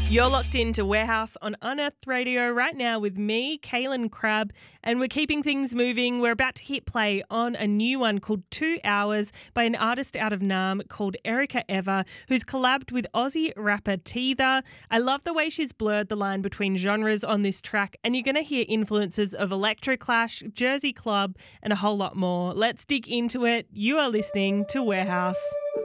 You're locked into Warehouse on Unearthed Radio right now with me, Kaylin Crabb, and we're keeping things moving. We're about to hit play on a new one called 2 Hours by an artist out of Naarm called Erica Eva, who's collabed with Aussie rapper Teether. I love the way she's blurred the line between genres on this track, and you're going to hear influences of Electroclash, Jersey Club, and a whole lot more. Let's dig into it. You are listening to Warehouse.